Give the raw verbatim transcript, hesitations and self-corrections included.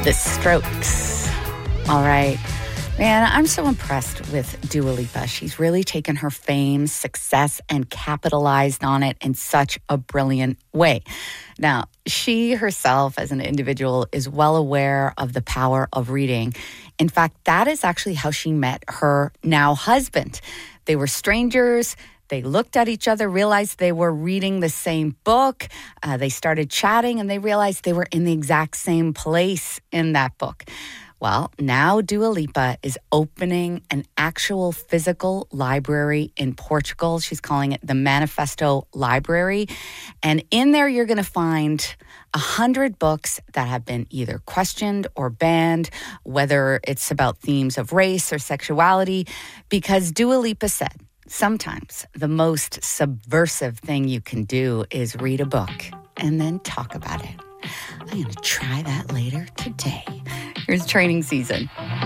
The Strokes. All right. Man, I'm so impressed with Dua Lipa. She's really taken her fame, success, and capitalized on it in such a brilliant way. Now, she herself as an individual is well aware of the power of reading. In fact, that is actually how she met her now husband. They were strangers. They looked at each other, realized they were reading the same book. Uh, they started chatting, and they realized they were in the exact same place in that book. Well, now Dua Lipa is opening an actual physical library in Portugal. She's calling it the Manifesto Library. And in there, you're going to find a hundred books that have been either questioned or banned, whether it's about themes of race or sexuality, because Dua Lipa said, sometimes the most subversive thing you can do is read a book and then talk about it. I'm going to try that later today. Here's Training Season.